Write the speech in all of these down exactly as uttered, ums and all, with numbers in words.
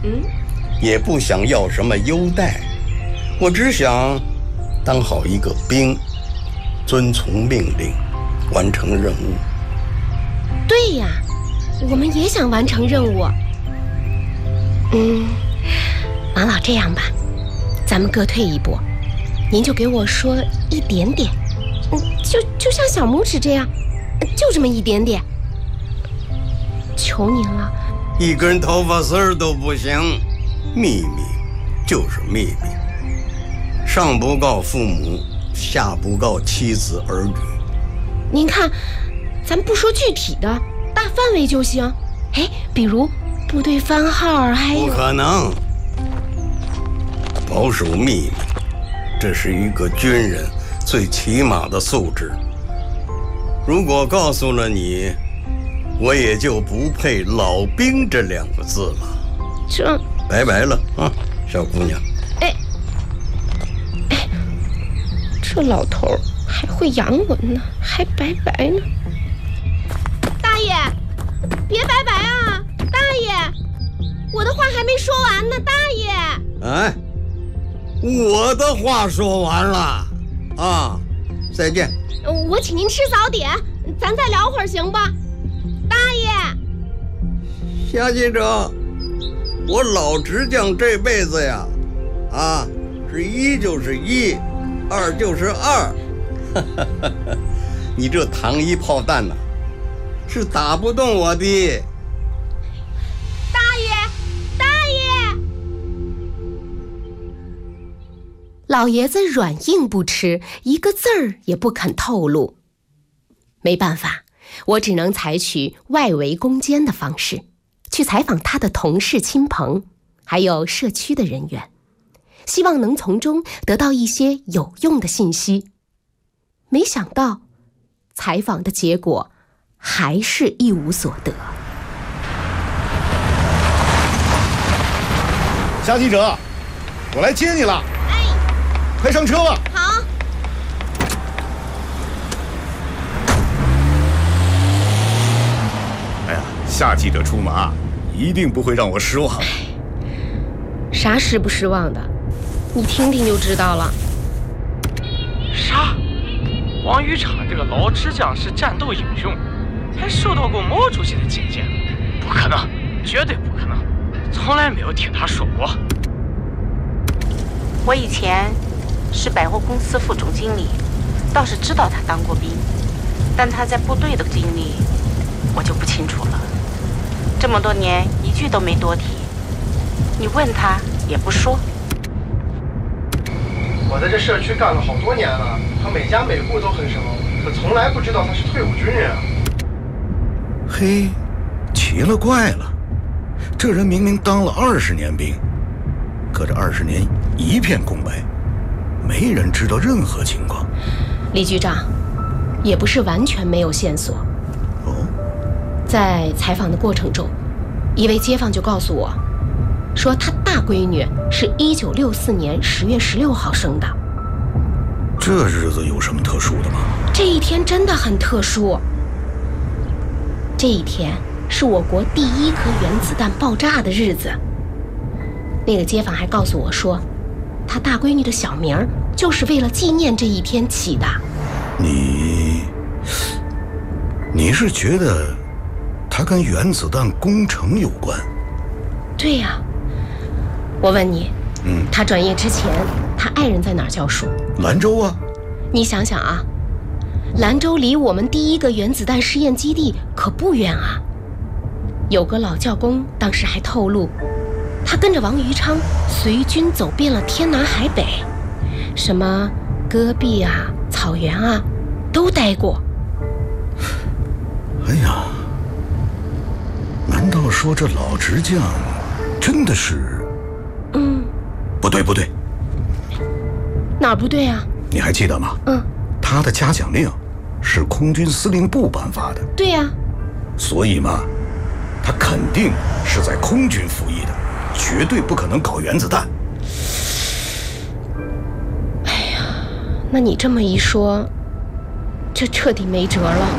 嗯， 也不想要什么优待，我只想当好一个兵，遵从命令，完成任务。 对呀，我们也想完成任务。嗯，王老，这样吧，咱们各退一步，您就给我说一点点，嗯，就就像小拇指这样，就这么一点点，求您了。 一根头发丝儿都不行，秘密就是秘密，上不告父母，下不告妻子儿女。 您看，咱不说具体的，大范围就行。哎，比如部队番号，还有…… 不可能，保守秘密，这是一个军人最起码的素质。如果告诉了你，我也就不配老兵这两个字了。 这拜拜了啊，小姑娘。 哎哎，这老头还会洋文呢，还拜拜呢。大爷，别拜拜啊！大爷，我的话还没说完呢，大爷。 哎，我的话说完了啊，再见。 我请您吃早点，咱再聊会儿行吧？大爷， 夏记者，我老执将这辈子呀，啊，是一就是一，二就是二。你这糖衣炮弹呐、啊，是打不动我的。 大爷，大爷！老爷子软硬不吃，一个字儿也不肯透露。没办法，我只能采取外围攻坚的方式，去采访他的同事亲朋，还有社区的人员，希望能从中得到一些有用的信息。没想到，采访的结果还是一无所得。 夏记者，我来接你了。 哎， 快上车吧。 好。 哎呀，夏记者出马，一定不会让我失望。 啥失不失望的，你听听就知道了。 啥？王宇昌这个老支将是战斗英雄，还受到过毛主席的进谏？不可能，绝对不可能，从来没有听他说过。 我以前是百货公司副总经理，倒是知道他当过兵，但他在部队的经历我就不清楚了。这么多年一句都没多提，你问他也不说。 我在这社区干了好多年了，他每家每户都很熟，可从来不知道他是退伍军人啊。 嘿，奇了怪了，这人明明当了二十年兵，可这二十年一片空白，没人知道任何情况。 李局长，也不是完全没有线索。 哦， 在采访的过程中，一位街坊就告诉我，说他大闺女是一九六四年十月十六号生的。 这日子有什么特殊的吗？ 这一天真的很特殊。这一天是我国第一颗原子弹爆炸的日子。那个街坊还告诉我说，他大闺女的小名就是为了纪念这一天起的。 你你是觉得他跟原子弹工程有关？ 对呀。我问你， 嗯， 他转业之前，他爱人在哪儿教书？ 兰州啊。 你想想啊，兰州离我们第一个原子弹试验基地可不远啊。有个老教工当时还透露，他跟着王余昌随军走遍了天南海北，什么戈壁啊、草原啊，都待过。 哎呀，难道说这老执将真的是…… 嗯， 不对不对， 哪儿不对啊？ 你还记得吗？ 嗯， 他的嘉奖令是空军司令部颁发的。 对呀。 所以嘛，他肯定是在空军服役的，绝对不可能搞原子弹。 哎呀，那你这么一说，这彻底没辙了。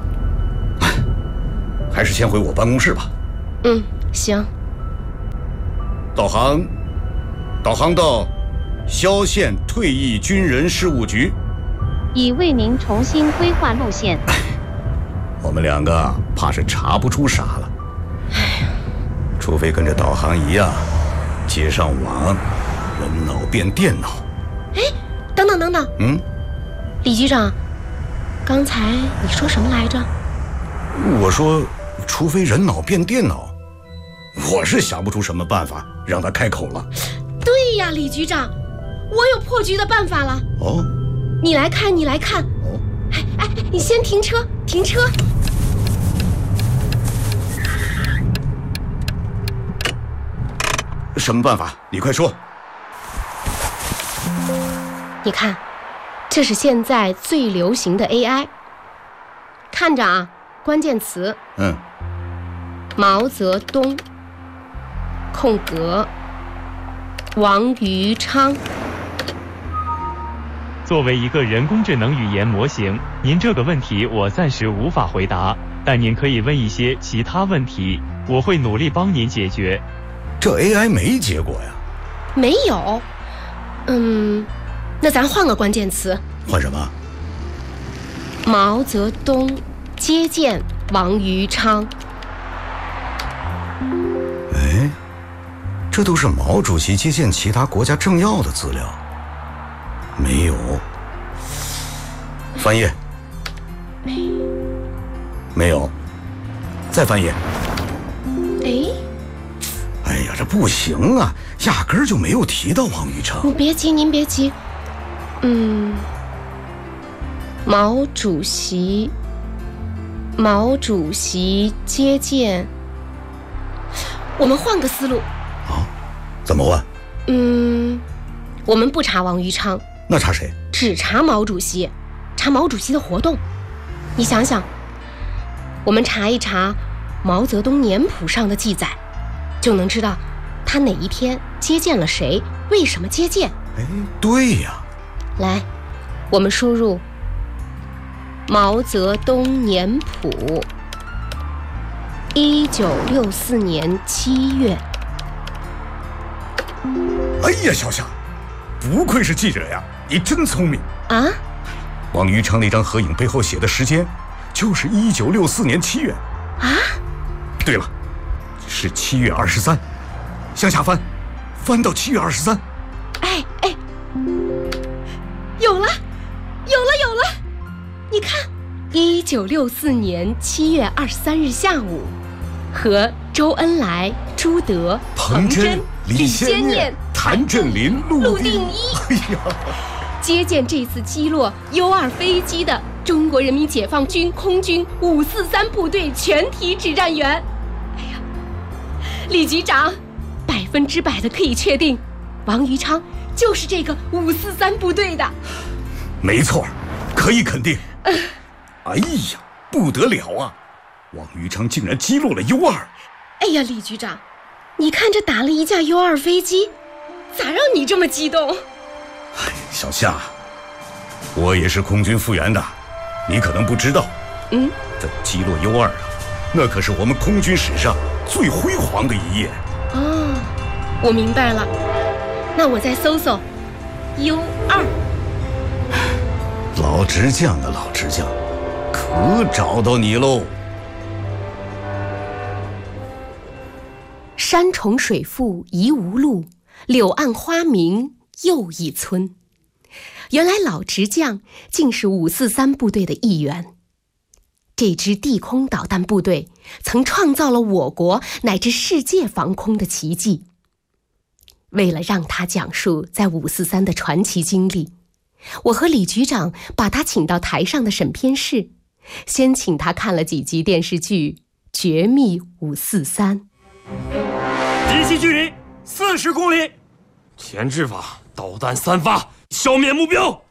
哎，还是先回我办公室吧。 嗯，行。 导航，导航到萧县退役军人事务局， 已为您重新规划路线。 我们两个怕是查不出啥了。哎呀，除非跟着导航一样，接上网，人脑变电脑。 哎，等等等等， 嗯， 李局长，刚才你说什么来着？ 我说，除非人脑变电脑，我是想不出什么办法让他开口了。 对呀，李局长，我有破局的办法了。 哦， 你来看，你来看。 哦， 哎哎，你先停车，停车。 什么办法？你快说。 你看，这是现在最流行的 A I。看着啊，关键词。 嗯。 毛泽东，空格，王于昌。 作为一个人工智能语言模型，您这个问题我暂时无法回答，但您可以问一些其他问题，我会努力帮您解决。 这 A I 没结果呀？ 没有。嗯，那咱换个关键词。 换什么？ 毛泽东接见王于昌。 哎，这都是毛主席接见其他国家政要的资料。没有。翻页。没有。再翻页。 哎。 哎呀，这不行啊，压根儿就没有提到王于昌。 你别急，您别急。嗯，毛主席，毛主席接见。我们换个思路。 啊？怎么换？ 嗯，我们不查王于昌， 那查谁？ 只查毛主席，查毛主席的活动。你想想，我们查一查毛泽东年谱上的记载，就能知道他哪一天接见了谁，为什么接见。 哎，对呀。 来，我们输入毛泽东年谱，一九六四年七月。 哎呀，小夏，不愧是记者呀，你真聪明啊！ 王于昌那张合影背后写的时间，就是一九六四年七月啊。 对了，是七月二十三，向下翻，翻到七月二十三。 哎哎，有了，有了，有了！你看，一九六四年七月二十三日下午，和周恩来、朱德、 彭真、李先念、谭震林、陆定一，哎呀， 接见这次击落 U 二飞机的中国人民解放军空军五四三部队全体指战员。哎呀，李局长，百分之百的可以确定，王于昌就是这个五四三部队的。 没错，可以肯定。呃、哎呀，不得了啊！王于昌竟然击落了 U 二。 哎呀，李局长，你看这打了一架 U 二飞机，咋让你这么激动？ 哎，小夏，我也是空军复员的，你可能不知道。 嗯， 这击落 U 二啊，那可是我们空军史上最辉煌的一页。 哦，我明白了。那我再搜搜 U 二。 老直将啊，老直将，可找到你喽！ 山重水复疑无路，柳暗花明又一村。原来老直将竟是五四三部队的一员。这支地空导弹部队曾创造了我国乃至世界防空的奇迹。为了让他讲述在五四三的传奇经历，我和李局长把他请到台上的审片室，先请他看了几集电视剧《绝密五四三》。 敌机距离四十公里，前置法导弹三发，消灭目标。